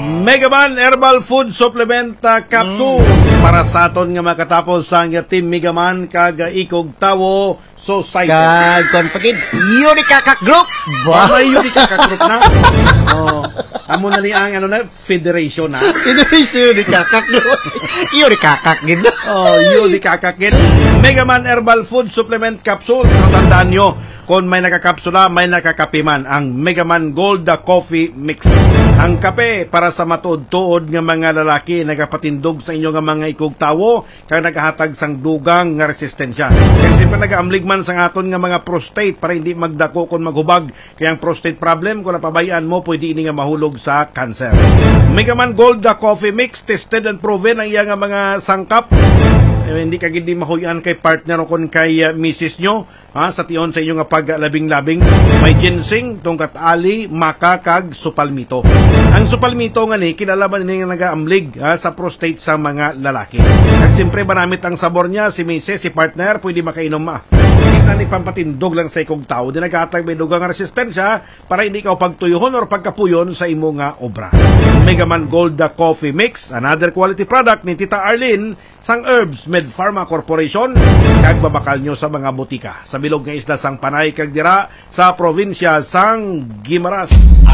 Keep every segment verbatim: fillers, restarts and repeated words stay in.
Megaman Herbal Food Supplement uh, Capsule mm. para sa aton nga makatapos sang Team Megaman kag ikog tawo society. Kag kon pagid Eureka Kak Group. Ba Eureka Kak Group na. Oh, amo na li ang ano na federation na. Federation Eureka Kak Group. Eureka Kak gid. Oh, Eureka Kak gid. Megaman Herbal Food Supplement Capsule. Tandaan nyo, kung may nakakapsula, may nakakapiman ang Megaman Gold Coffee Mix. Ang kape para sa matuod-tuod nga mga lalaki nagapatindog sa inyo nga mga ikugtawo kaya nagahatag sang dugang nga resistensya. Kasi pa nagaamlig man sa aton nga mga prostate para hindi magdako kung maghubag. Kaya ang prostate problem kung napabayaan mo pwede ini nga mahulog sa cancer. Megaman Gold Coffee Mix, tested and proven ang iya nga mga sangkap. Eh, hindi ka gindi mahuyan kay partner o kon kay uh, misis nyo ha, sa tion sa inyo nga paglabing-labing. May ginseng, tungkat ali, maka, kag supalmito. Ang supalmito nga ni kinalaman ni nga nagaamlig ha, sa prostate sa mga lalaki. Kag siyempre manamit ang sabor niya, si misis, si partner pwede makainom ma. Hindi na ni pampatindog lang sa ikong tao. Di naghatag may dugang resistensya para hindi ka pagtuyuhon or pagkapuyon sa imo nga obra. Megaman Gold Coffee Mix, another quality product ni Tita Arlene sang Herbs Med Pharma Corporation, kag babakal nyo sa mga butika sa bilog nga isla sang Panay kag dira sa probinsya sang Guimaras.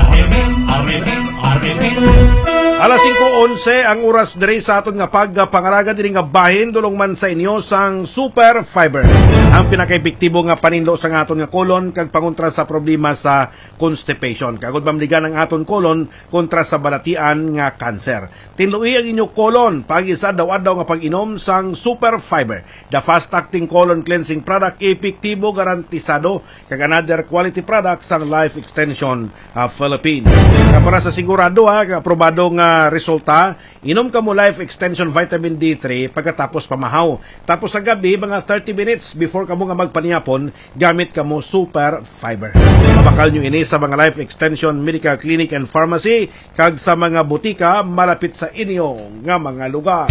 Alas singko onse ang oras diri sa aton nga pagpangaraga diri nga bahin dulong man sa inyo sang Super Fiber. Ang pinaka-epektibo nga paninlo sa aton nga kolon kag pangontra sa problema sa constipation. Kagud mamligan ang aton kolon kontra sa balatian nga cancer. Tinluwi ang inyong kolon pag-isa daw-adlaw nga pag-inom sang Super Fiber. The fast-acting colon cleansing product, epektibo, garantisado kag another quality product sang Life Extension uh, Philippines. Kaya para sa sigurado ha, aprobado nga resulta, inom ka mo Life Extension Vitamin D three pagkatapos pamahaw. Tapos sa gabi, mga thirty minutes before ka mo nga magpaniyapon, gamit ka mo Super Fiber. Mabakal nyo ini sa mga Life Extension Medical Clinic and Pharmacy kag sa mga butika malapit sa inyo nga mga lugar.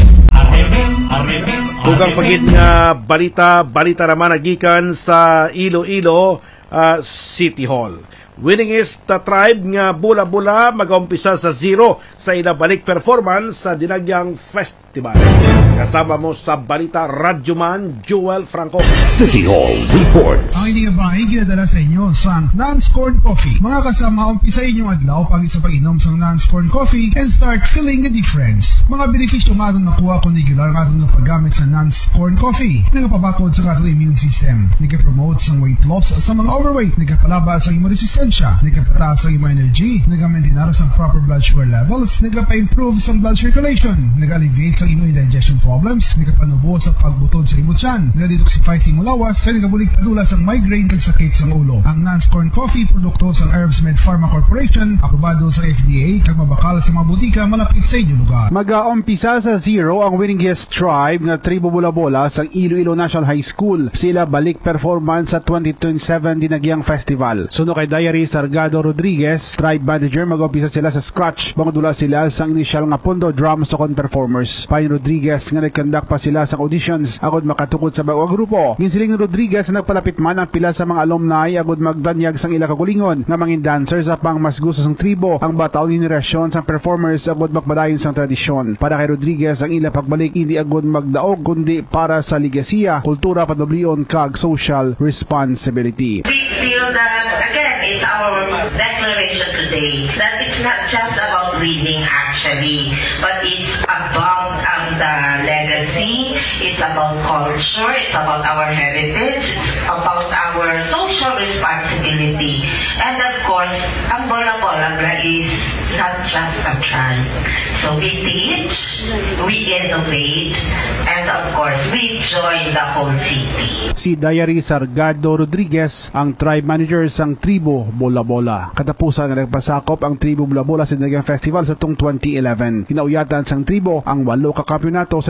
Dugang pagid nga balita, balita naman nagikan sa Iloilo uh, City Hall. Winningest uh, tribe nga bula-bula mag-umpisa sa zero sa ilabalik performance sa Dinagyang Festival. Kasama mo sa balita, Radyoman Joel Franco. City Hall Reports. Ang hindi bahay ginadala sa inyo sa Nance Corn Coffee. Mga kasama, umpisa inyong adlaw pag isa pag-inom sa Nance Corn Coffee and start feeling the difference. Mga benepisyo nga doon nakuha kung regular nga doon paggamit sa Nance Corn Coffee. Nagapabakod sa katong immune system. Nagka-promote sa weight loss sa mga overweight. Nagkapalaba sa imo resistensya. Nagkapataas sa imo energy. Nagka-maintain sa proper blood sugar levels. Nagka-improve sa blood circulation. Nag-alleviate sa imo indigestion problems, nagkapanubo sa pagbutod sa imo tiyan, nag-detoxify sa imo lawas, sa nagabulig padula sa migraine kag sakit sa ulo. Ang Nance Corn Coffee, produkto sa Herbs Med Pharma Corporation, aprobado sa F D A, kag mabakal sa mga butika malapit sa inyong lugar. Mag-aumpisa sa zero ang winningest tribe nga Tribo Bola-Bola sa Iloilo National High School. Sila balik performance sa twenty twenty-seven Dinagyang Festival. Suno kay Diary Sargado Rodriguez, tribe manager, mag-aumpisa sila sa scratch. Bangdula sila sa initial nga pondo drums sa con performers. Pine Rodriguez nga nag-conduct pa sila sa auditions agod makatukod sa bagong grupo. Ginsiling Rodriguez na nagpalapit man ang pila sa mga alumni agod magdanyag sang ila kagulingon nga mangin dancers apang mas gusto sang tribo ang bataw generasyon sang performers agod makbadayon sang tradisyon. Para kay Rodriguez ang ila pagbalik hindi agod magdaog kundi para sa ligasiya, kultura, panoblion kag social responsibility. We feel that again it's our declaration today that it's not just about winning actually, but it's about um, the legacy, it's about culture, it's about our heritage, it's about our social responsibility. And of course, ang Bola-Bola is not just a tribe. So we teach, we innovate, and of course, we join the whole city. Si Diary Sargado Rodriguez, ang tribe manager sang Tribo Bola-Bola. Katapusan na nagpasakop ang Tribo Bola-Bola sa Dinagyang Festival sa tong twenty eleven. Kinauyatan sang tribo ang walo ka kampyonato sa Dinagya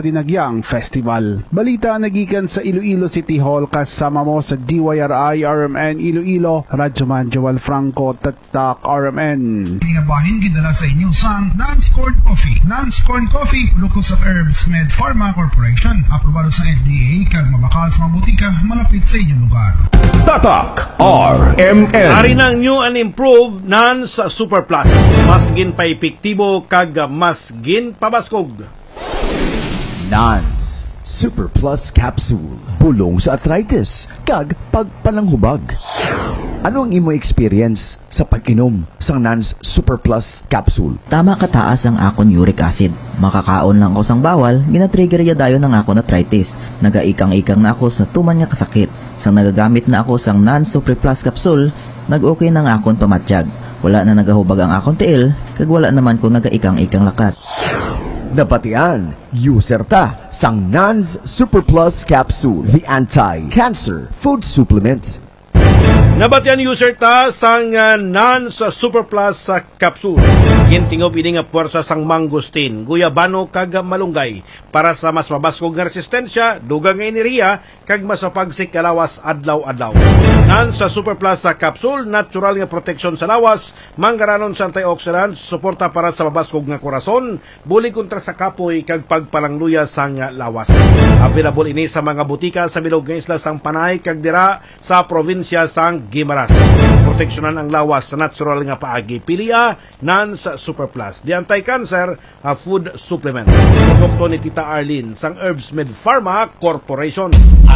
dayang festival. Balita nagikan sa Iloilo City Hall kasama mo sa D Y R I R M N Iloilo, Radyoman Joel Franco, Tatak R M N. Ini nga bahin gidala sa inyo sang Nance Corn Coffee. Nance Corn Coffee, produkto sa Herbs Med Pharma Corporation. Aprobado sa F D A kag mabakal sa mga butika malapit sa inyong lugar. Tatak R M N. Ari ng new and improved Nance Super Plus. Mas gin pa epektibo kag mas gin pabaskog. Nance Super Plus Capsule. Pulong sa arthritis kag pagpalanghubag. Ano ang imo experience sa pag-inom sa Nance Super Plus Capsule? Tama kataas ang akon uric acid. Makakaon lang ko sang bawal, gina-trigger ya dayon ng akon arthritis. Nagaikang-ikang na ako sa tuman nga kasakit. Sang nagagamit na ako sang Nance Super Plus Capsule, nag-okay na nga akon pamatsyag. Wala na nagahubag ang akon tiil, kag wala naman ko nagaikang-ikang lakat. Napatian, user ta sang Nance Super Plus Capsule, the anti-cancer food supplement. Nabatyan user ta sang uh, Nance Super Plus sa capsule. Gintingob ini nga puwersa sang mangustin, guyabano kag malunggay para sa mas mabaskog nga resistensya, dugang nga enerhiya kag masapagsik kalawas adlaw-adlaw. Nance Super Plus sa capsule, natural nga protection sa lawas, manggaranon sa antioxidants, suporta para sa mabaskog nga korason, buli kontra sa kapoy kag pagpalangluya sang lawas. Available ini sa mga butika sa bilog nga isla sang Panay kag dira sa probinsya sang Guimaras. Proteksyonan ang lawas sa natural nga paagi. Pilia, Nance Super Plus. The anti-cancer uh, food supplement. Produkto ni Tita Arlene sang Herbs Med Pharma Corporation.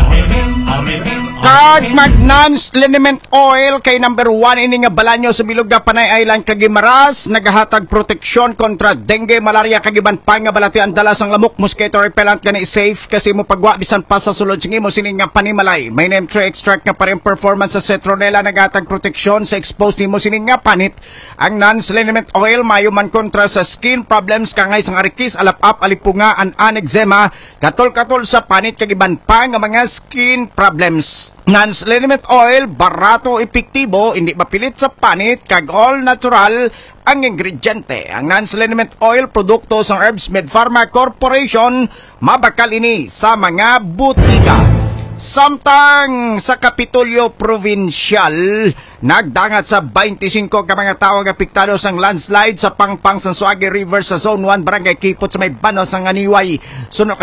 Kag mag-Nance liniment oil kay number one ini nga balanyo sa bilog nga Panay Island kag Guimaras, nagahatag proteksyon kontra dengue, malaria kag iban pa nga balatian dala sang lamok, mosquito repellent gani safe kasi mo pagwa bisan pa sa sulod sing imo sining nga panimalay. May name tree extract nga pareng performance sa citronella, nagahatag proteksyon sa exposed nimo sining nga panit. Ang Nance liniment oil mayo man kontra sa skin problems kangay sang arikis, alap-ap, alipunga, an eczema, katol-katol sa panit kag iban pa nga mga skin problems. Nance liniment oil, barato, epektibo, hindi mapilit sa panit, kag all natural ang ingrediente. Ang Nance liniment oil, produkto sa Herbs Med Pharma Corporation, mabakal ini sa mga butika. Samtang sa Kapitolyo Provincial, nagdangat sa twenty-five ka mga tao nga apektado sang landslide sa Pangpang Sansuagi River sa Zone one, Barangay Kipot sa may Bano sang Aniway. Suno